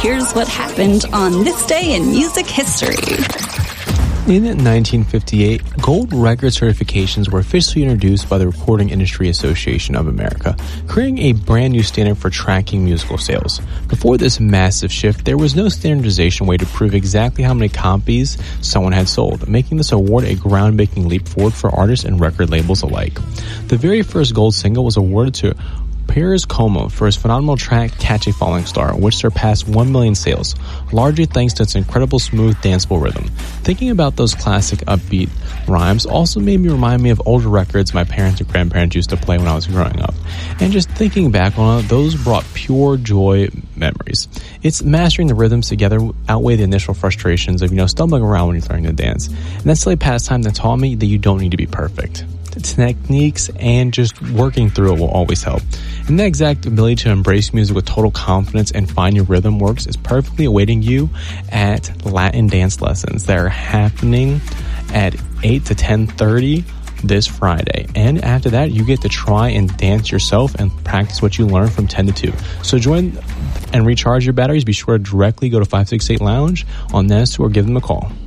here's what happened on this day in music history. In 1958, gold record certifications were officially introduced by the Recording Industry Association of America, creating a brand new standard for tracking musical sales. Before this massive shift, there was no standardization way to prove exactly how many copies someone had sold, making this award a groundbreaking leap forward for artists and record labels alike. The very first gold single was awarded to Perez Como for his phenomenal track Catch a Falling Star, which surpassed 1 million sales, largely thanks to its incredible smooth danceable rhythm. Thinking about those classic upbeat rhymes also made me remind me of older records my parents and grandparents used to play when I was growing up. And just thinking back on it, those brought pure joy memories. It's mastering the rhythms together outweigh the initial frustrations of, stumbling around when you're learning to dance. And that's silly pastime that taught me that you don't need to be perfect. Techniques and just working through it will always help. And that exact ability to embrace music with total confidence and find your rhythm works is perfectly awaiting you at Latin dance lessons that are happening at 8 to 10:30 this Friday. And after that, you get to try and dance yourself and practice what you learn from 10 to 2. So join and recharge your batteries. Be sure to directly go to 568 Lounge on Nest or give them a call.